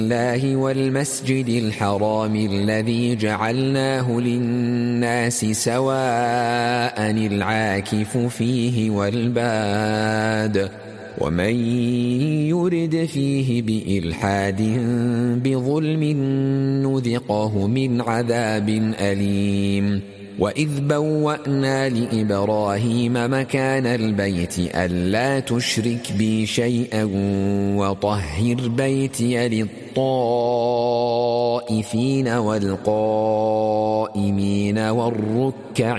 الله والمسجد الحرام الذي جعلناه للناس سواء العاكف فيه والباد ومن يرد فيه بإلحاد بظلم نذقه من عذاب أليم وإذ بوأنا لإبراهيم مكان البيت ألا تشرك بي شيئا وطهر بيتي للطائفين والقائمين والركع